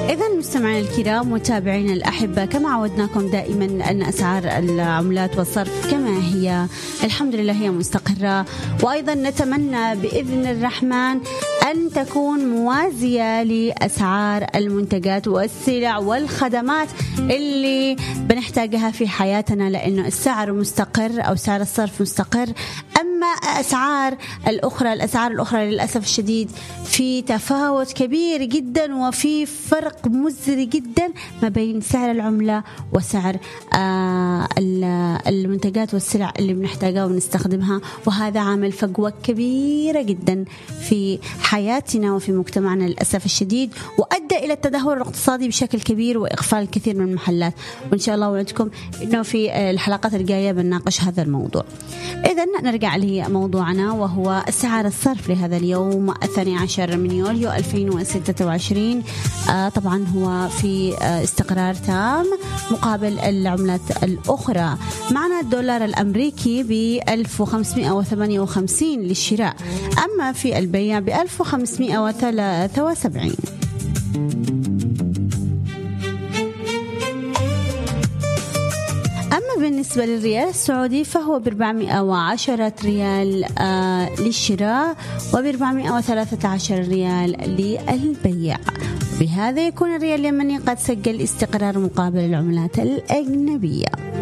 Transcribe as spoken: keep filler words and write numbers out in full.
إذا مستمعين الكرام متابعين الأحبة، كما عودناكم دائما أن أسعار العملات والصرف كما هي الحمد لله هي مستقرة، وأيضا نتمنى بإذن الرحمن أن تكون موازية لأسعار المنتجات والسلع والخدمات اللي بنحتاجها في حياتنا، لأنه السعر مستقر أو سعر الصرف مستقر. أما أسعار الأخرى الأسعار الأخرى للأسف الشديد في تفاوت كبير جدا وفي فرق مزري جدا ما بين سعر العملة وسعر آه المنتجات والسلع اللي بنحتاجها ونستخدمها، وهذا عامل فجوة كبيرة جدا في حياتنا وفي مجتمعنا للأسف الشديد، وأدى إلى التدهور الاقتصادي بشكل كبير وإقفال الكثير من المحلات. وإن شاء الله وعدكم إنه في الحلقات الجاية بنناقش هذا الموضوع. إذن نرجع لموضوعنا وهو سعر الصرف لهذا اليوم الثاني عشر من يوليو ألفين وستة وعشرين. آه طبعا هو في آه استقرار تام مقابل العملات الأخرى. معنا الدولار الأمريكي ب ألف وخمسمائة وثمانية وخمسين للشراء، أما في البيع ب ألف وخمسمائة وثلاثة وسبعين. أما بالنسبة للريال السعودي فهو بأربعمائة وعشرة ريال آه للشراء وبأربعمائة وثلاثة عشر ريال للبيع. بهذا يكون الريال اليمني قد سجل استقرار مقابل العملات الأجنبية.